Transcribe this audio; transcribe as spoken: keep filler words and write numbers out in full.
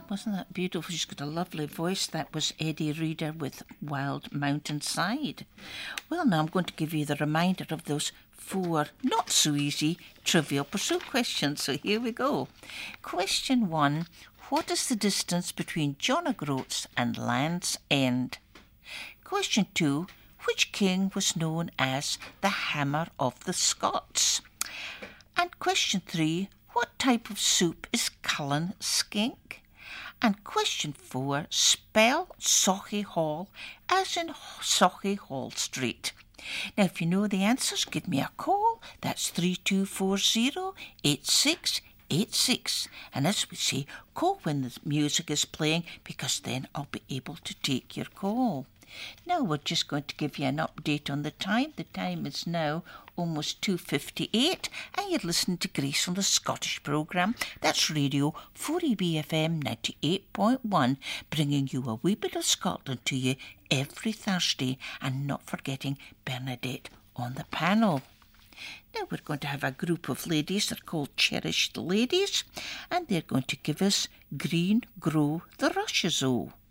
Wasn't that beautiful? She's got a lovely voice. That was Eddie Reader with Wild Mountainside. Well, now I'm going to give you the reminder of those four not so easy Trivial Pursuit questions. So here we go. Question one. What is the distance between John O'Groats and Land's End? Question two. Which king was known as the Hammer of the Scots? And question three. What type of soup is Cullen skink? And question four, spell Sauchiehall as in Sauchiehall Street. Now, if you know the answers, give me a call. That's three two four zero eight six eight six. And as we say, call when the music is playing, because then I'll be able to take your call. Now we're just going to give you an update on the time. The time is now almost two fifty-eight, and you're listening to Grace from the Scottish programme. That's Radio four E B F M ninety-eight point one, bringing you a wee bit of Scotland to you every Thursday, and not forgetting Bernadette on the panel. Now we're going to have a group of ladies. They're called Cherished Ladies, and they're going to give us Green Grow the Rushes O.